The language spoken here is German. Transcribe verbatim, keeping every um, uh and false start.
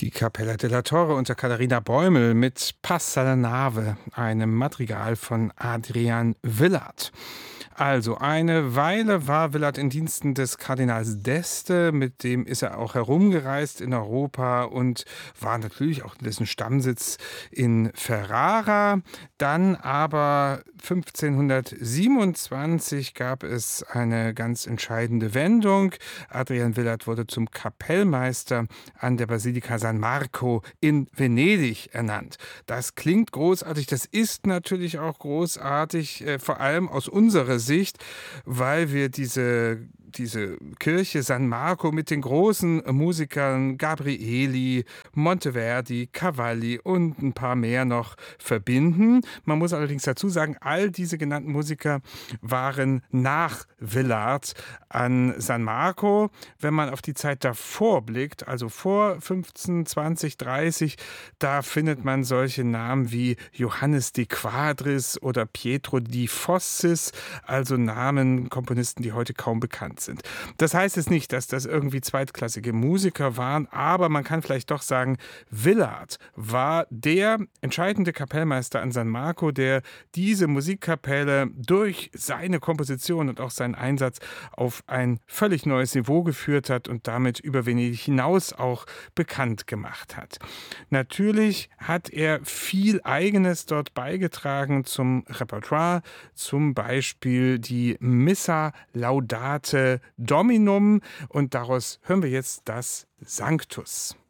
Die Capella della Torre unter Katharina Bäumel mit Passa la Nave, einem Madrigal von Adrian Willaert. Also, eine Weile war Willaert in Diensten des Kardinals d'Este, mit dem ist er auch herumgereist in Europa und war natürlich auch dessen Stammsitz in Ferrara. Dann aber fünfzehnhundertsiebenundzwanzig gab es eine ganz entscheidende Wendung. Adrian Willaert wurde zum Kapellmeister an der Basilika San Marco in Venedig ernannt. Das klingt großartig, das ist natürlich auch großartig, äh, vor allem aus unserer Sicht, weil wir diese diese Kirche San Marco mit den großen Musikern Gabrieli, Monteverdi, Cavalli und ein paar mehr noch verbinden. Man muss allerdings dazu sagen, all diese genannten Musiker waren nach Willaert an San Marco. Wenn man auf die Zeit davor blickt, also vor fünfzehn, zwanzig, dreißig, da findet man solche Namen wie Johannes de Quadris oder Pietro di Fossis, also Namen, Komponisten, die heute kaum bekannt sind. Das heißt jetzt nicht, dass das irgendwie zweitklassige Musiker waren, aber man kann vielleicht doch sagen, Willaert war der entscheidende Kapellmeister an San Marco, der diese Musikkapelle durch seine Komposition und auch seinen Einsatz auf ein völlig neues Niveau geführt hat und damit über Venedig hinaus auch bekannt gemacht hat. Natürlich hat er viel Eigenes dort beigetragen zum Repertoire, zum Beispiel die Missa Laudate Dominum, und daraus hören wir jetzt das Sanctus.